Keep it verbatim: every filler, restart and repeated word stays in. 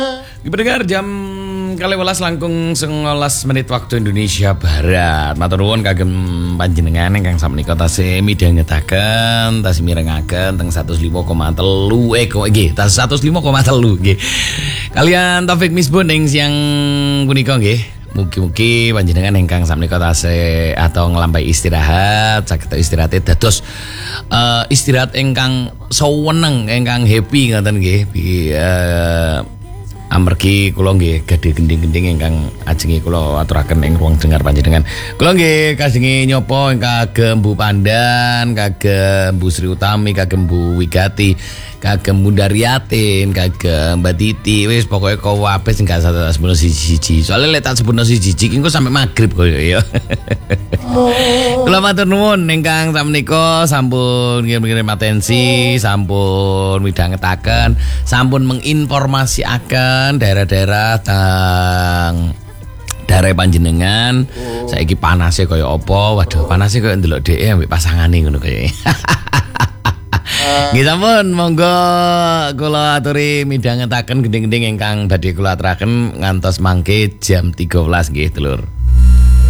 Pendengar jam kali welas langkung sengolas menit waktu Indonesia Barat. Matur nuwun kagem panjenengan ingkang sapunika tasih midhangetaken, tasih mirengaken teng seratus lima koma telu eh kok nggih, tas seratus lima koma telu nggih. Kalian Taufik Misbun ing siang punika nggih. Mugi-mugi panjenengan ingkang sapunika tasih atau nglampahi istirahat, saged istirahat dados uh, istirahat ingkang seweneng, ingkang happy ngoten nggih. Uh, Amargi kula nggih gadhe gending-gending ingkang ajenge kula aturaken ing ruang dengar panjenengan. Kula nggih kajenge nyapa kagem Bu Pandan, kagem Bu Sri Utami, kagem Bu Wigati, kagem Bu Daryatin, kagem Mbak Titi. Wis pokoke kabeh sing gak tak sebutno siji-siji. Soale lek tak sebutno siji-siji engko sampe magrib koyo ya. Kula matur nuwun ingkang sakmenika sampun ngirim-ngirim atensi, sampun midhangetaken, sampun menginformasiaken daerah-daerah tang daerah panjenengan. Oh. Saiki panase kaya apa? Waduh, panase kaya ndelok dhek ambek pasangane ngono kaya. Nggih sampun, monggo kula aturi midhangetaken gending-gending ingkang badhe kula aturaken ngantos mangke jam tiga belas nggih, Dulur.